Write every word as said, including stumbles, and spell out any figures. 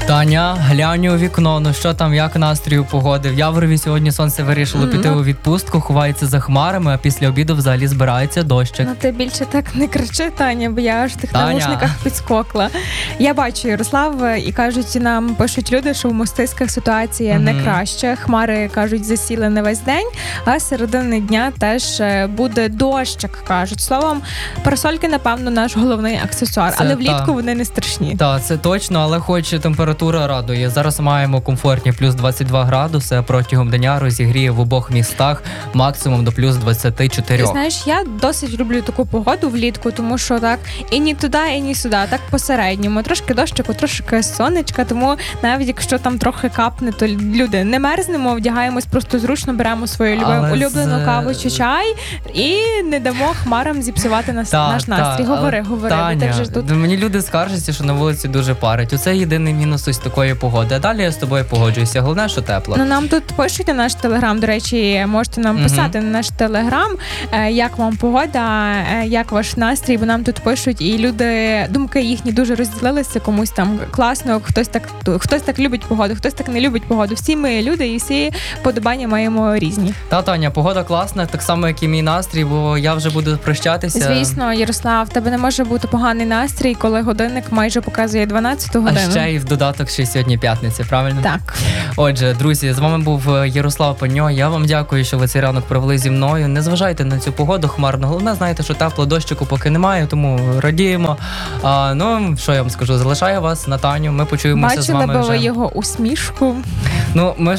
Таня, глянь у вікно, ну що там, як настрій у погоди? В Яворові сьогодні сонце вирішило mm-hmm. піти у відпустку, ховається за хмарами, а після обіду взагалі збирається дощик. Ну ти більше так не кричи, Таня, бо я аж в тих Таня. навушниках підскокла. Я бачу, Ярослав, і кажуть, нам пишуть люди, що в Мостиськах ситуація mm-hmm. не краща. Хмари, кажуть, засіли не весь день, а з середини дня теж буде дощик, кажуть. Словом, парасольки, напевно, наш головний аксесуар, це, але влітку та. Вони не страшні. Так, це точно, але хоч температура радує. Зараз маємо комфортні плюс двадцять два градуси, протягом дня розігріє в обох містах максимум до плюс двадцять чотири. Ти знаєш, я досить люблю таку погоду влітку, тому що так і ні туди, і ні сюди, так посередньому. Трошки дощику, трошки сонечка, тому навіть якщо там трохи капне, то люди не мерзнемо, вдягаємось просто зручно, беремо свою але улюблену з... каву чи чай і не дамо хмарам зіпсувати нас, та, наш настрій. Та, говори, говори. Таня, вже тут... мені люди скаржаться, що на вулиці дуже парить. Оце єдиний мінус ось такої погоди. А далі я з тобою погоджуюся. Головне, що тепло. Ну, нам тут пишуть на наш телеграм, до речі, можете нам писати угу. на наш телеграм, як вам погода, як ваш настрій, бо нам тут пишуть, і люди, думки їхні дуже розділилися, комусь там класно, хтось так, хтось так любить погоду, хтось так не любить погоду. Всі ми люди і всі подобання маємо різні. Та, Таня, погода класна, так само, як і мій настрій, бо я вже буду прощатися. Звісно, Ярослав, в тебе не може бути поганий настрій, коли годинник майже показує дванадцяту годину. А ще й в додаток, що сьогодні п'ятниця, правильно? Так. Отже, друзі, з вами був Ярослав Паньо. Я вам дякую, що ви цей ранок провели зі мною. Не зважайте на цю погоду хмарну. Головне, знаєте, що тепло, дощику поки немає, тому радіємо. А, ну, що я вам скажу, залишаю вас на Таню. Ми почуємося Бачили з вами би вже. ви його усмішку. Ну, ми